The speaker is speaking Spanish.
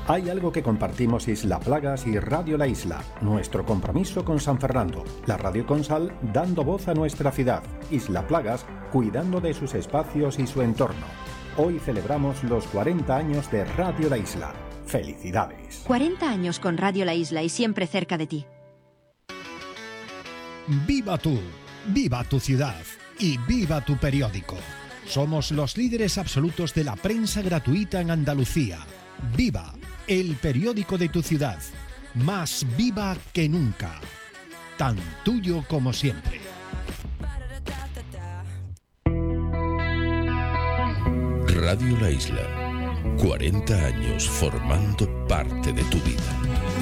Hay algo que compartimos Isla Plagas y Radio La Isla, nuestro compromiso con San Fernando, la radio con sal dando voz a nuestra ciudad, Isla Plagas cuidando de sus espacios y su entorno. Hoy celebramos los 40 años de Radio La Isla. ¡Felicidades! 40 años con Radio La Isla y siempre cerca de ti. ¡Viva tú! ¡Viva tu ciudad! ¡Y viva tu periódico! Somos los líderes absolutos de la prensa gratuita en Andalucía. ¡Viva! El periódico de tu ciudad. Más viva que nunca. Tan tuyo como siempre. Radio La Isla. 40 años formando parte de tu vida.